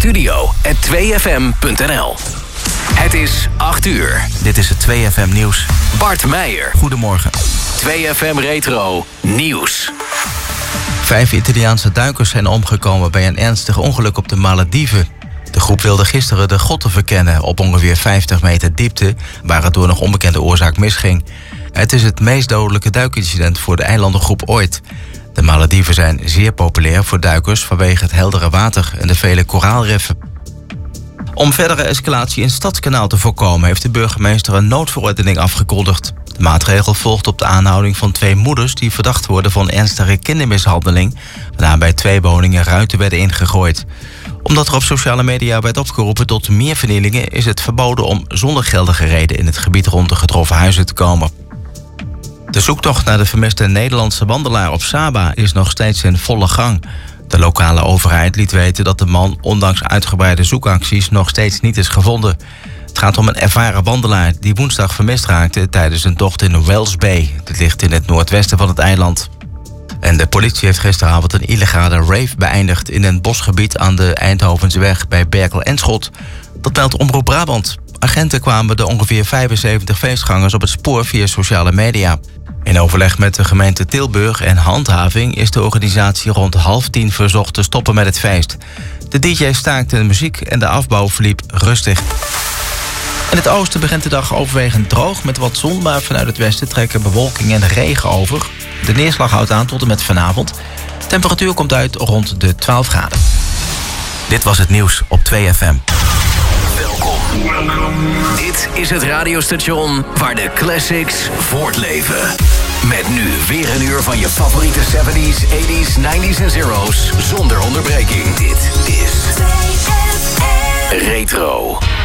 studio@2fm.nl. Het is 8 uur. Dit is het 2FM Nieuws. Bart Meijer. Goedemorgen. 2FM Retro Nieuws. 5 Italiaanse duikers zijn omgekomen bij een ernstig ongeluk op de Malediven. De groep wilde gisteren de grotten verkennen op ongeveer 50 meter diepte, waar het door nog onbekende oorzaak misging. Het is het meest dodelijke duikincident voor de eilandengroep ooit. De Malediven zijn zeer populair voor duikers vanwege het heldere water en de vele koraalriffen. Om verdere escalatie in het Stadskanaal te voorkomen heeft de burgemeester een noodverordening afgekondigd. De maatregel volgt op de aanhouding van 2 moeders die verdacht worden van ernstige kindermishandeling, waarna bij 2 woningen ruiten werden ingegooid. Omdat er op sociale media werd opgeroepen tot meer vernielingen, is het verboden om zonder geldige reden in het gebied rond de getroffen huizen te komen. De zoektocht naar de vermiste Nederlandse wandelaar op Saba is nog steeds in volle gang. De lokale overheid liet weten dat de man ondanks uitgebreide zoekacties nog steeds niet is gevonden. Het gaat om een ervaren wandelaar die woensdag vermist raakte tijdens een tocht in Wells Bay. Dat ligt in het noordwesten van het eiland. En de politie heeft gisteravond een illegale rave beëindigd in een bosgebied aan de Eindhovenseweg bij Berkel en Schot. Dat meldt Omroep Brabant. Agenten kwamen de ongeveer 75 feestgangers op het spoor via sociale media. In overleg met de gemeente Tilburg en handhaving is de organisatie rond 9:30 verzocht te stoppen met het feest. De DJ staakte de muziek en de afbouw verliep rustig. In het oosten begint de dag overwegend droog met wat zon, maar vanuit het westen trekken bewolking en regen over. De neerslag houdt aan tot en met vanavond. De temperatuur komt uit rond de 12 graden. Dit was het nieuws op 2FM. Welkom. Dit is het radiostation waar de classics voortleven. Met nu weer een uur van je favoriete 70s, 80s, 90s en zeros zonder onderbreking. Dit is 2FM Retro.